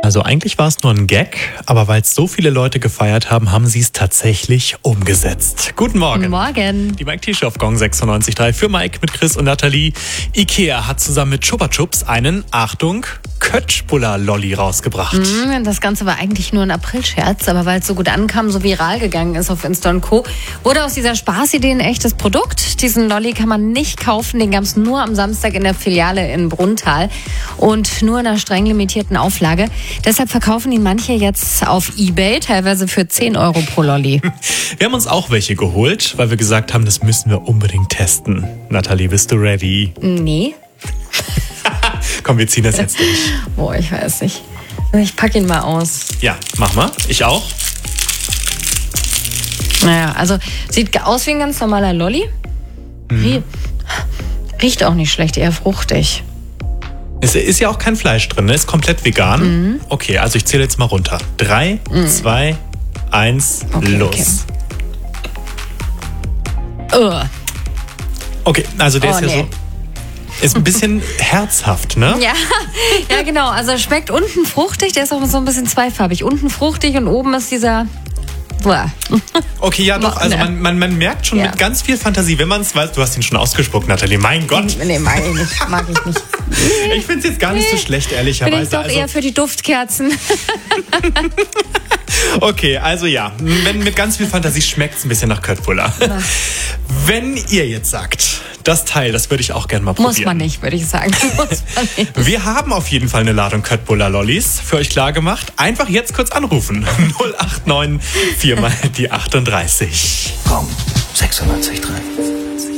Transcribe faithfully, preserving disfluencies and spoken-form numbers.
Also eigentlich war es nur ein Gag, aber weil es so viele Leute gefeiert haben, haben sie es tatsächlich umgesetzt. Guten Morgen. Guten Morgen. Die Mike T-Show auf Gong sechsundneunzig Komma drei für Mike mit Chris und Nathalie. Ikea hat zusammen mit Chupa Chups einen, Achtung, Köttbullar-Lolli rausgebracht. Mm, das Ganze war eigentlich nur ein Aprilscherz, aber weil es so gut ankam, so viral gegangen ist auf Insta und Co., wurde aus dieser Spaßidee ein echtes Produkt. Diesen Lolli kann man nicht kaufen, den gab es nur am Samstag in der Filiale in Brunnthal und nur in einer streng limitierten Auflage. Deshalb verkaufen ihn manche jetzt auf eBay, teilweise für zehn Euro pro Lolli. Wir haben uns auch welche geholt, weil wir gesagt haben, das müssen wir unbedingt testen. Nathalie, bist du ready? Nee. Komm, wir ziehen das jetzt durch. Boah, ich weiß nicht. Ich pack ihn mal aus. Ja, mach mal. Ich auch. Naja, also sieht aus wie ein ganz normaler Lolli. Mhm. Riecht auch nicht schlecht, eher fruchtig. Es ist ja auch kein Fleisch drin, ne? Ist komplett vegan. Mhm. Okay, also ich zähle jetzt mal runter. Drei, mhm. zwei, eins, okay, los. Okay, uh. okay also der oh, ist ja nee. so... Ist ein bisschen herzhaft, ne? Ja, ja, genau. Also schmeckt unten fruchtig, der ist auch so ein bisschen zweifarbig. Unten fruchtig und oben ist dieser... Boah. Okay, ja doch, also man, man, man merkt schon ja. mit ganz viel Fantasie, wenn man es weiß, du hast ihn schon ausgespuckt, Nathalie, mein Gott. Nee, mag ich nicht, mag ich nicht. Ich finde es jetzt gar nicht so schlecht, ehrlicherweise. Bin ich doch also, eher für die Duftkerzen. Okay, also ja, wenn mit ganz viel Fantasie schmeckt es ein bisschen nach Köttbullar. Wenn ihr jetzt sagt, das Teil, das würde ich auch gerne mal probieren. Muss man nicht, würde ich sagen. Muss man nicht. Wir haben auf jeden Fall eine Ladung Köttbullar-Lollis für euch klar gemacht. Einfach jetzt kurz anrufen. null acht neun vier mal die achtunddreißig. Gong sechsundneunzig Komma drei.